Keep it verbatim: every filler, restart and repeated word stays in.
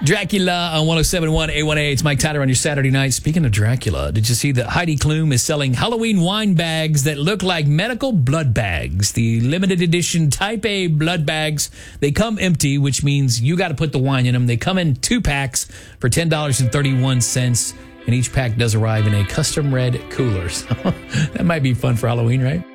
Dracula on one oh seven point one A one A. It's Mike Tyler on your Saturday night. Speaking of Dracula, did you see that Heidi Klum is selling Halloween wine bags that look like medical blood bags? The limited edition Type A blood bags. They come empty, which means you got to put the wine in them. They come in two packs for ten dollars and thirty-one cents, and each pack does arrive in a custom red cooler. So that might be fun for Halloween, right?